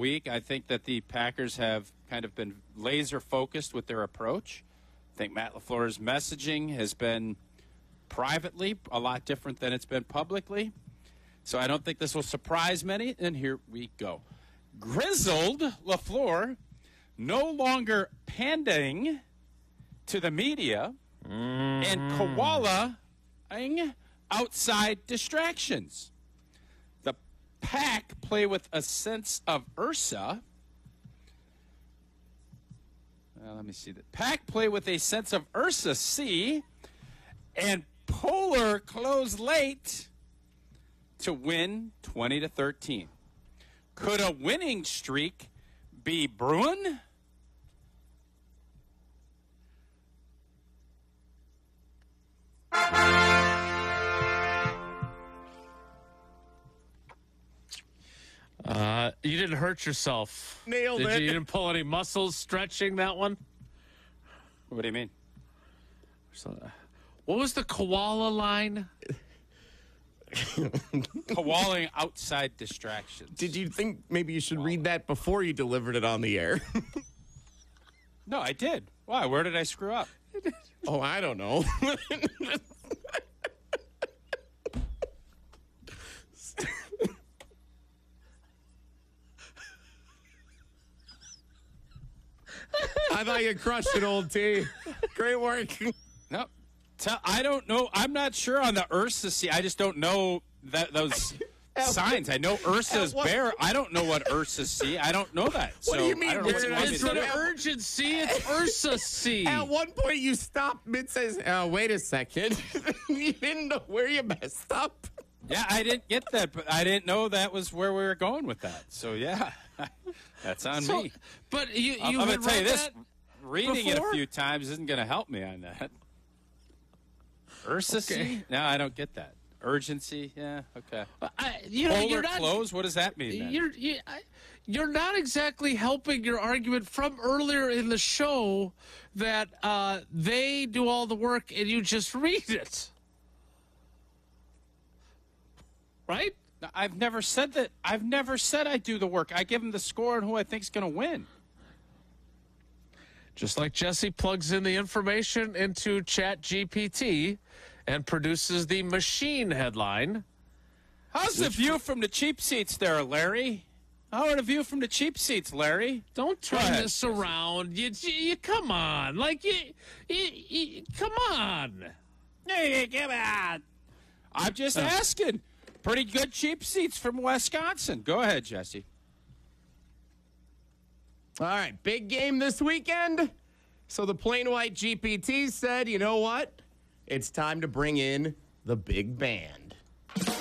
week. I think that the Packers have kind of been laser focused with their approach. I think Matt LaFleur's messaging has been privately a lot different than it's been publicly. So I don't think this will surprise many. And here we go. Grizzled LaFleur no longer pandering to the media and koala-ing outside distractions. The Pack play with a sense of Ursa. Let me see. The Pack play with a sense of Ursa C, and Polar close late to win 20-13. Could a winning streak be brewing? You didn't hurt yourself. Nailed it. You didn't pull any muscles stretching that one? What do you mean? What was the koala line? Koaling outside distractions. Did you think maybe you should read that before you delivered it on the air? No, I did. Why? Where did I screw up? Oh, I don't know. I thought you crushed it, old T. Great work. No, I don't know. I'm not sure on the Ursa C. I just don't know those signs. I know Ursa's bear. I don't know what Ursa C. I don't know that. What do you mean? I don't know what you want me It's to an do. urgency. It's Ursa C. At one point, you stopped mid says, wait a second. You didn't know where you messed up. Yeah, I didn't get that, but I didn't know that was where we were going with that. So, yeah, that's on me. But I'm going to tell you this. Reading it a before? few times isn't going to help me on that. Ursa C? No, I don't get that. Urgency? Yeah, okay. You're Polar not, close? What does that mean then? You're not exactly helping your argument from earlier in the show that they do all the work and you just read it. Right? No, I've never said that. I've never said I do the work. I give them the score and who I think's going to win. Just like Jesse plugs in the information into ChatGPT and produces the machine headline. How's the view from the cheap seats there, Larry? How are the view from the cheap seats, Larry? Don't turn ahead. this around. You come on. Like, you come on. Hey, come on. I'm just asking. Pretty good cheap seats from Wisconsin. Go ahead, Jesse. All right, big game this weekend. So the Plain White GPT said, you know what? It's time to bring in the big band.